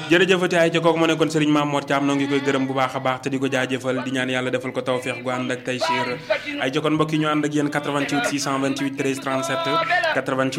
jërëjëfati ay ca kooku mu nekkoon Serigne Mame Mor Thiam noo ngi koy gërëm bu baax a baax te di ko jaajëfal di ñaan yàlla defal ko tawfeex gu ànd ak taysiir ay ca kon mbokk yi ñu ànd ak yéen 88 628 13 37 88